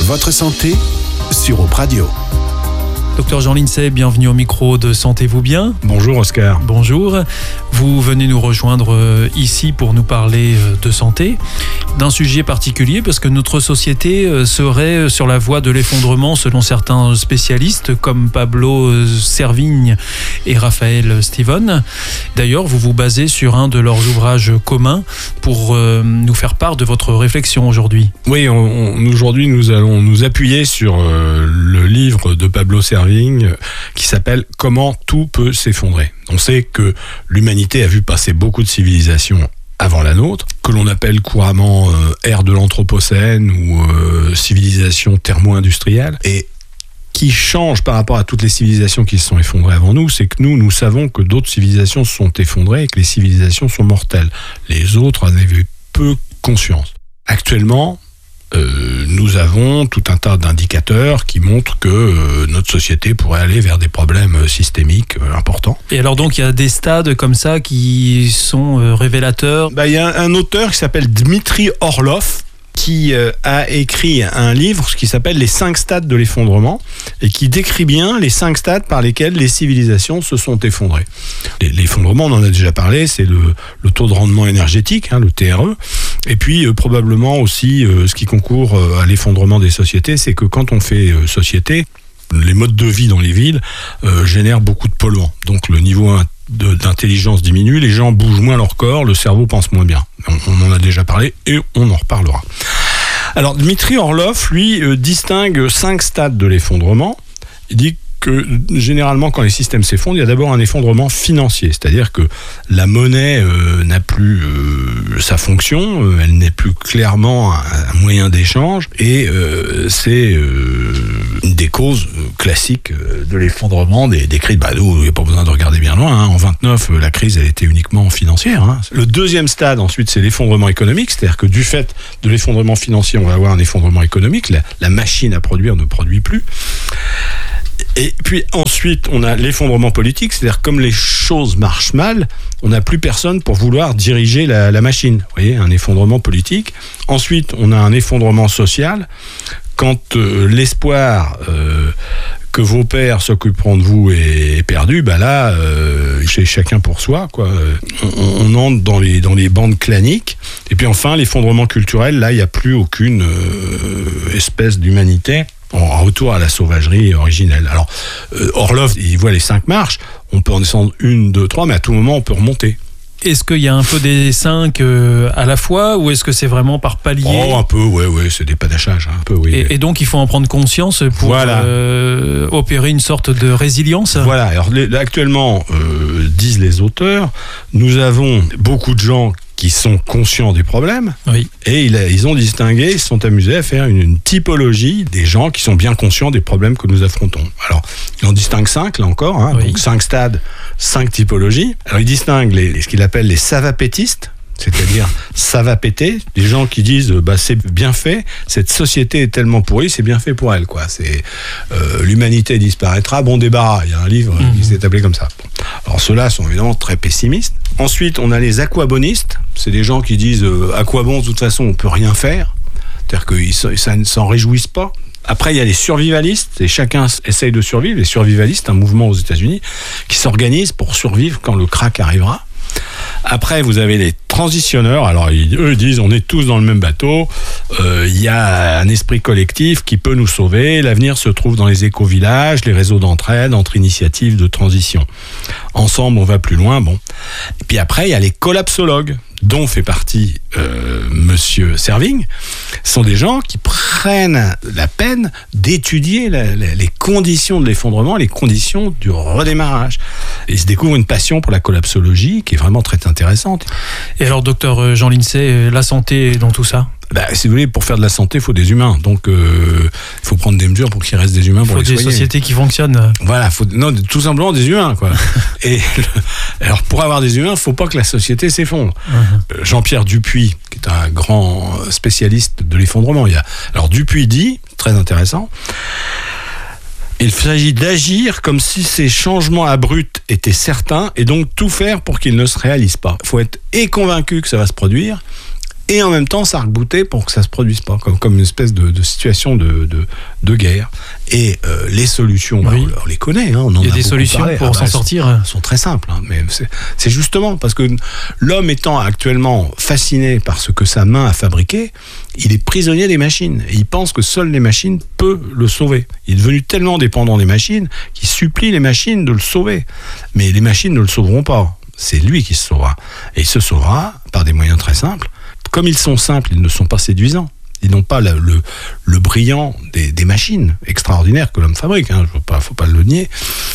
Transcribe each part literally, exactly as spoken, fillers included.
Votre santé sur Europe Radio. Docteur Jean Lincey, bienvenue au micro de Sentez-vous bien. Bonjour Oscar. Bonjour. Vous venez nous rejoindre ici pour nous parler de santé, d'un sujet particulier parce que notre société serait sur la voie de l'effondrement selon certains spécialistes comme Pablo Servigne et Raphaël Steven. D'ailleurs, vous vous basez sur un de leurs ouvrages communs pour nous faire part de votre réflexion aujourd'hui. Oui, on, on, aujourd'hui nous allons nous appuyer sur euh, le livre de Pablo Servigne qui s'appelle « Comment tout peut s'effondrer ». On sait que l'humanité a vu passer beaucoup de civilisations avant la nôtre, que l'on appelle couramment euh, ère de l'Anthropocène ou euh, civilisation thermo-industrielle, et qui change par rapport à toutes les civilisations qui se sont effondrées avant nous, c'est que nous, nous savons que d'autres civilisations se sont effondrées et que les civilisations sont mortelles. Les autres en avaient peu conscience. Actuellement, Euh, nous avons tout un tas d'indicateurs qui montrent que euh, notre société pourrait aller vers des problèmes systémiques euh, importants. Et alors donc il y a des stades comme ça qui sont euh, révélateurs. Bah, il y a un, un auteur qui s'appelle Dmitri Orlov qui euh, a écrit un livre qui s'appelle Les cinq stades de l'effondrement et qui décrit bien les cinq stades par lesquels les civilisations se sont effondrées. L'effondrement, on en a déjà parlé, c'est le, le taux de rendement énergétique, hein, le T R E, et puis euh, probablement aussi euh, ce qui concourt euh, à l'effondrement des sociétés, c'est que quand on fait euh, société, les modes de vie dans les villes euh, génèrent beaucoup de polluants. Donc le niveau de, d'intelligence diminue, les gens bougent moins leur corps, le cerveau pense moins bien. On, on en a déjà parlé et on en reparlera. Alors Dmitri Orlov, lui, euh, distingue cinq stades de l'effondrement. Il dit que généralement, quand les systèmes s'effondrent, il y a d'abord un effondrement financier, c'est-à-dire que la monnaie euh, n'a plus euh, sa fonction, euh, elle n'est plus clairement un, un moyen d'échange, et euh, c'est euh, une des causes euh, classiques euh, de l'effondrement des, des crises. Bah, nous, il n'y a pas besoin de regarder bien loin, hein. En vingt-neuf, euh, la crise, elle était uniquement financière, hein. Le deuxième stade, ensuite, c'est l'effondrement économique, c'est-à-dire que du fait de l'effondrement financier, on va avoir un effondrement économique, la, la machine à produire ne produit plus. Et puis ensuite, on a l'effondrement politique, c'est-à-dire comme les choses marchent mal, on n'a plus personne pour vouloir diriger la, la machine. Vous voyez, un effondrement politique. Ensuite, on a un effondrement social. Quand euh, l'espoir euh, que vos pères s'occuperont de vous est, est perdu, bah là, euh, c'est chacun pour soi, quoi. On, on entre dans les, dans les bandes claniques. Et puis enfin, l'effondrement culturel, là, il n'y a plus aucune euh, espèce d'humanité. En retour à la sauvagerie originelle. Alors, euh, Orlov, il voit les cinq marches, on peut en descendre une, deux, trois, mais à tout moment, on peut remonter. Est-ce qu'il y a un peu des cinq euh, à la fois, ou est-ce que c'est vraiment par palier ? Oh, un peu, ouais, ouais, c'est des panachages, hein, un peu, oui. Et, et donc, il faut en prendre conscience pour voilà. euh, opérer une sorte de résilience ? Voilà, alors les, actuellement, euh, disent les auteurs, nous avons beaucoup de gens qui sont conscients des problèmes, oui. Et ils, ils ont distingué, ils se sont amusés à faire une, une typologie des gens qui sont bien conscients des problèmes que nous affrontons. Alors, ils en distinguent cinq, là encore, hein, oui. Donc cinq stades, cinq typologies. Alors, ils distinguent les, les, ce qu'il appelle les savapétistes, c'est-à-dire ça va péter, des gens qui disent bah c'est bien fait, cette société est tellement pourrie, c'est bien fait pour elle, quoi. C'est euh, l'humanité disparaîtra, bon débarras. Il y a un livre mmh. qui s'est appelé comme ça. Bon. Alors ceux-là sont évidemment très pessimistes. Ensuite, on a les aquabonistes, c'est des gens qui disent euh, à quoi bon, de toute façon, on peut rien faire, c'est-à-dire qu'ils ça ne s'en réjouissent pas. Après, il y a les survivalistes, et chacun essaye de survivre. Les survivalistes, un mouvement aux États-Unis qui s'organise pour survivre quand le crack arrivera. Après, vous avez les transitionneurs. Alors, ils, eux disent, on est tous dans le même bateau. Il euh, y a un esprit collectif qui peut nous sauver. L'avenir se trouve dans les éco-villages, les réseaux d'entraide, entre initiatives de transition. Ensemble, on va plus loin. Bon. Et puis après, il y a les collapsologues, dont fait partie euh, Monsieur Servigne. Ce sont des gens qui prennent la peine d'étudier la, la, les conditions de l'effondrement, les conditions du redémarrage. Et ils se découvrent une passion pour la collapsologie qui est vraiment très intéressante. Et alors, docteur Jean Lincey, la santé dans tout ça ? Bah, si vous voulez, pour faire de la santé, il faut des humains. Donc, il euh, faut prendre des mesures pour qu'il reste des humains pour les soigner. Il faut des sociétés qui fonctionnent. Voilà, faut, non, tout simplement des humains, quoi. Et le, alors, pour avoir des humains, il ne faut pas que la société s'effondre. Uh-huh. Jean-Pierre Dupuy, qui est un grand spécialiste de l'effondrement, il y a, alors Dupuy dit, très intéressant, il s'agit d'agir comme si ces changements abrupts étaient certains et donc tout faire pour qu'ils ne se réalisent pas. Il faut être et convaincu que ça va se produire et en même temps s'arc-bouter pour que ça se produise pas, comme, comme une espèce de, de situation de, de, de guerre. Et euh, les solutions, bah, oui. on, on les connaît. Hein, on en Il y a, a des solutions parlé. pour ah, s'en bah, sortir. Elles sont très simples, hein, mais c'est, c'est justement parce que l'homme étant actuellement fasciné par ce que sa main a fabriqué, il est prisonnier des machines. Et il pense que seules les machines peuvent le sauver. Il est devenu tellement dépendant des machines qu'il supplie les machines de le sauver. Mais les machines ne le sauveront pas. C'est lui qui se sauvera. Et il se sauvera par des moyens très simples. Comme ils sont simples, ils ne sont pas séduisants. Ils n'ont pas le, le, le brillant des, des machines extraordinaires que l'homme fabrique. Il hein, ne faut pas, faut pas le nier.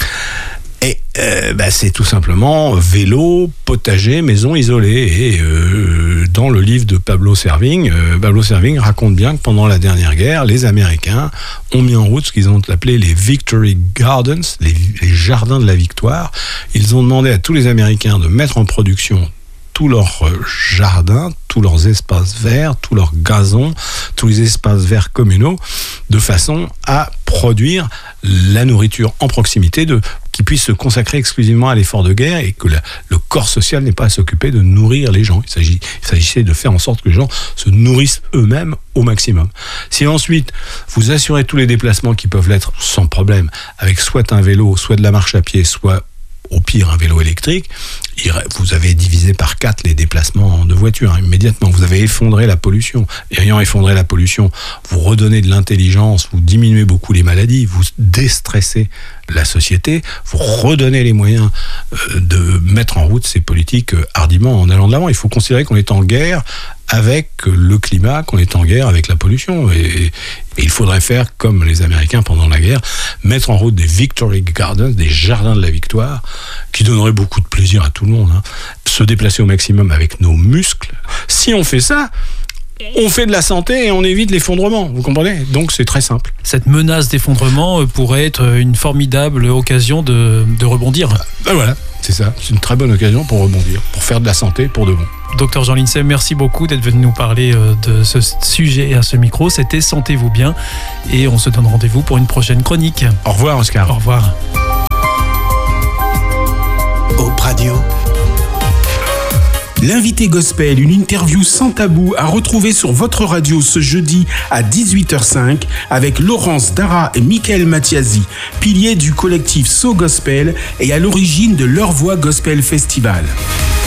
Et euh, bah, c'est tout simplement vélo, potager, maison isolée. Et euh, dans le livre de Pablo Servigne, euh, Pablo Servigne raconte bien que pendant la dernière guerre, les Américains ont mis en route ce qu'ils ont appelé les Victory Gardens, les, les jardins de la victoire. Ils ont demandé à tous les Américains de mettre en production tous leurs jardins, tous leurs espaces verts, tous leurs gazons, tous les espaces verts communaux, de façon à produire la nourriture en proximité, de, qui puisse se consacrer exclusivement à l'effort de guerre et que la, le corps social n'ait pas à s'occuper de nourrir les gens. Il, s'agit, il s'agissait de faire en sorte que les gens se nourrissent eux-mêmes au maximum. Si ensuite vous assurez tous les déplacements qui peuvent l'être sans problème, avec soit un vélo, soit de la marche à pied, soit au pire un vélo électrique, vous avez divisé par quatre les déplacements de voiture hein, immédiatement. Vous avez effondré la pollution. Et ayant effondré la pollution, vous redonnez de l'intelligence, vous diminuez beaucoup les maladies, vous déstressez la société, vous redonnez les moyens de mettre en route ces politiques hardiment en allant de l'avant. Il faut considérer qu'on est en guerre avec le climat, qu'on est en guerre avec la pollution. Et, et il faudrait faire comme les Américains pendant la guerre, mettre en route des Victory Gardens, des jardins de la victoire, qui donneraient beaucoup de plaisir à tout le monde. Hein. Se déplacer au maximum avec nos muscles. Si on fait ça, on fait de la santé et on évite l'effondrement, vous comprenez ? Donc c'est très simple. Cette menace d'effondrement pourrait être une formidable occasion de, de rebondir. Ben voilà, c'est ça. C'est une très bonne occasion pour rebondir, pour faire de la santé pour de bon. Docteur Jean Lincey, merci beaucoup d'être venu nous parler de ce sujet à ce micro. C'était Sentez-vous bien et on se donne rendez-vous pour une prochaine chronique. Au revoir Oscar. Au revoir. Op Radio. L'invité gospel, une interview sans tabou à retrouver sur votre radio ce jeudi à dix-huit heures cinq avec Laurence Dara et Michael Mathiasi, piliers du collectif So Gospel et à l'origine de Leur Voix Gospel Festival.